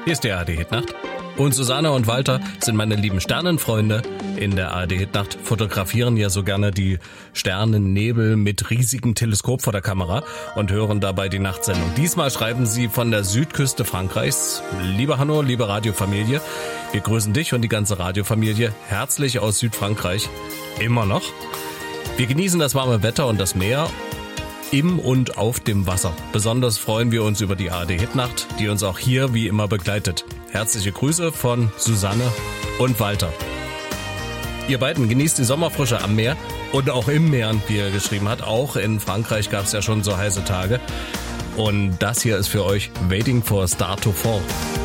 Hier ist die ARD-Hitnacht. Und Susanne und Walter sind meine lieben Sternenfreunde. In der ARD-Hitnacht fotografieren ja so gerne die Sternennebel mit riesigem Teleskop vor der Kamera und hören dabei die Nachtsendung. Diesmal schreiben sie von der Südküste Frankreichs. Lieber Hanno, liebe Radiofamilie, wir grüßen dich und die ganze Radiofamilie herzlich aus Südfrankreich. Immer noch. Wir genießen das warme Wetter und das Meer im und auf dem Wasser. Besonders freuen wir uns über die ARD-Hitnacht, die uns auch hier wie immer begleitet. Herzliche Grüße von Susanne und Walter. Ihr beiden genießt die Sommerfrische am Meer und auch im Meer, wie er geschrieben hat. Auch in Frankreich gab es ja schon so heiße Tage. Und das hier ist für euch Waiting for a Star to Fall.